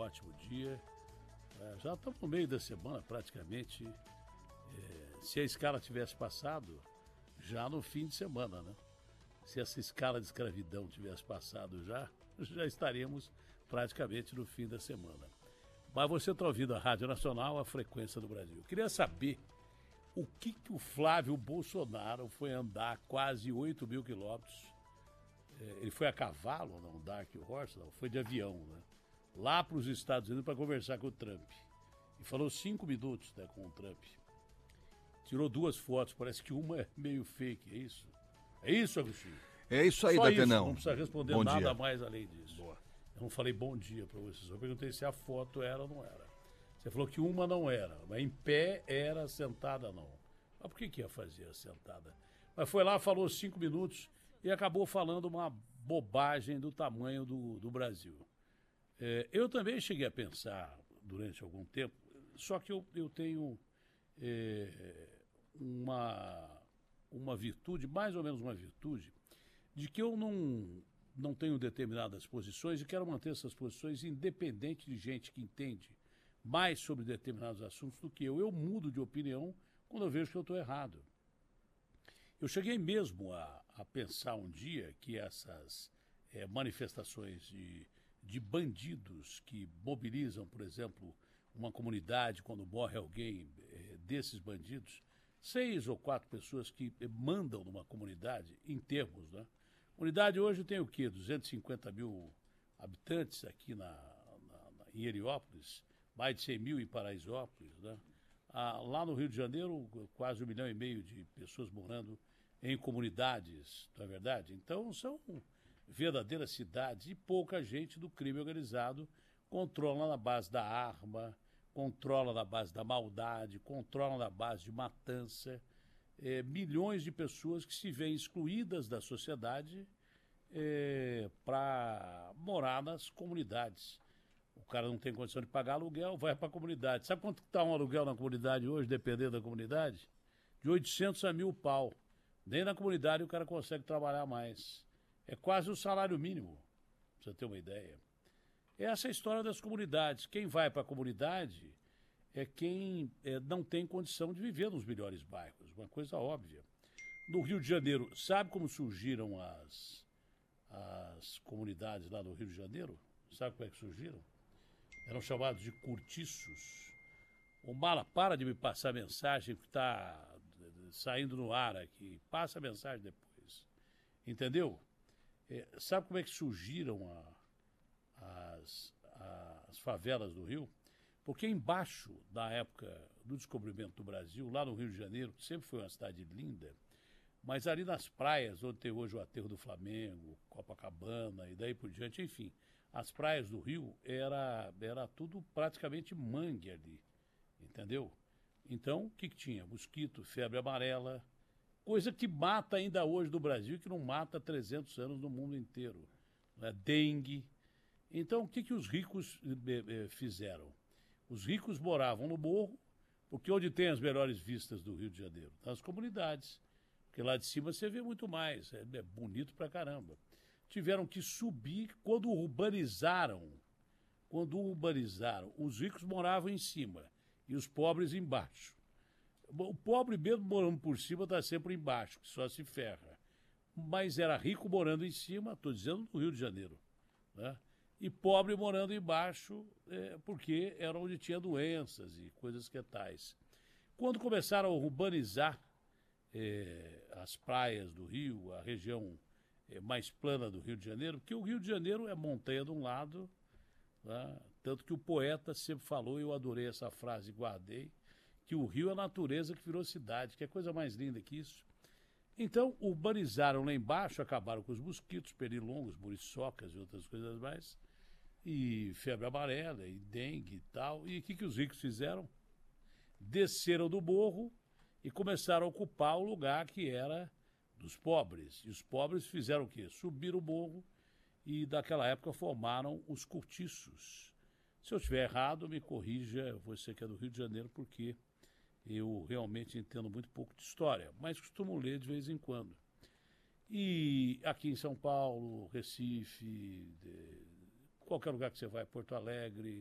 ótimo dia. Já estamos no meio da semana, praticamente. Se a escala tivesse passado, já no fim de semana, né? Se essa escala de escravidão tivesse passado já estaríamos praticamente no fim da semana. Mas você está ouvindo a Rádio Nacional, a frequência do Brasil. Eu queria saber o que o Flávio Bolsonaro foi andar quase 8 mil quilômetros. Ele foi a cavalo, não, Dark Horse, não, foi de avião, né? Lá para os Estados Unidos para conversar com o Trump. E falou 5 minutos, né, com o Trump. Tirou 2 fotos, parece que uma é meio fake, é isso? É isso, Agostinho? É isso aí, Só Datenão. isso, não precisa responder Bom nada dia. mais além disso. Boa. Eu não falei bom dia para você, só perguntei se a foto era ou não era. Você falou que uma não era, mas em pé era, sentada não. Mas por que ia fazer a sentada? Mas foi lá, falou 5 minutos e acabou falando uma bobagem do tamanho do Brasil. Eu também cheguei a pensar durante algum tempo, só que eu tenho uma virtude, mais ou menos uma virtude, de que eu não tenho determinadas posições e quero manter essas posições independente de gente que entende mais sobre determinados assuntos do que eu. Eu mudo de opinião quando eu vejo que eu estou errado. Eu cheguei mesmo a pensar um dia que essas manifestações de bandidos que mobilizam, por exemplo, uma comunidade quando morre alguém desses bandidos, 6 ou 4 pessoas que mandam numa comunidade, em termos, né? A comunidade hoje tem o quê? 250 mil habitantes aqui em Heliópolis, mais de 100 mil em Paraisópolis, né? Lá no Rio de Janeiro, quase 1,5 milhão de pessoas morando em comunidades, não é verdade? Então, são verdadeiras cidades e pouca gente do crime organizado controla na base da arma, controla na base da maldade, controla na base de matança. Milhões de pessoas que se veem excluídas da sociedade para morar nas comunidades. O cara não tem condição de pagar aluguel, vai para a comunidade. Sabe quanto está um aluguel na comunidade hoje, dependendo da comunidade? De 800 a 1.000 pau. Nem na comunidade o cara consegue trabalhar mais. É quase o salário mínimo, pra você ter uma ideia. Essa é a história das comunidades. Quem vai para a comunidade é quem não tem condição de viver nos melhores bairros, uma coisa óbvia. No Rio de Janeiro, sabe como surgiram as comunidades lá no Rio de Janeiro? Sabe como é que surgiram? Eram chamados de cortiços. O Mala, para de me passar mensagem que está saindo no ar aqui. Passa a mensagem depois. Entendeu? Sabe como é que surgiram as favelas do Rio? Porque embaixo da época do descobrimento do Brasil, lá no Rio de Janeiro, que sempre foi uma cidade linda, mas ali nas praias, onde tem hoje o Aterro do Flamengo, Copacabana e daí por diante, enfim, as praias do Rio era tudo praticamente mangue ali, entendeu? Então, o que tinha? Mosquito, febre amarela, coisa que mata ainda hoje no Brasil e que não mata há 300 anos no mundo inteiro. Né? Dengue. Então, o que os ricos fizeram? Os ricos moravam no morro, porque onde tem as melhores vistas do Rio de Janeiro? Nas comunidades. Porque lá de cima você vê muito mais, é bonito pra caramba. Tiveram que subir quando urbanizaram. Os ricos moravam em cima e os pobres embaixo. O pobre mesmo morando por cima está sempre embaixo, que só se ferra. Mas era rico morando em cima, estou dizendo no Rio de Janeiro, né? E pobre morando embaixo, porque era onde tinha doenças e coisas que tais. Quando começaram a urbanizar as praias do Rio, a região mais plana do Rio de Janeiro, porque o Rio de Janeiro é montanha de um lado, né? Tanto que o poeta sempre falou, e eu adorei essa frase e guardei, que o Rio é a natureza que virou cidade, que é coisa mais linda que isso. Então, urbanizaram lá embaixo, acabaram com os mosquitos, pernilongos, muriçocas e outras coisas mais, e febre amarela, e dengue e tal. E o que os ricos fizeram? Desceram do morro e começaram a ocupar o lugar que era dos pobres. E os pobres fizeram o quê? Subiram o morro e, daquela época, formaram os cortiços. Se eu estiver errado, me corrija, você que é do Rio de Janeiro, porque eu realmente entendo muito pouco de história, mas costumo ler de vez em quando. E aqui em São Paulo, Recife, qualquer lugar que você vai, Porto Alegre,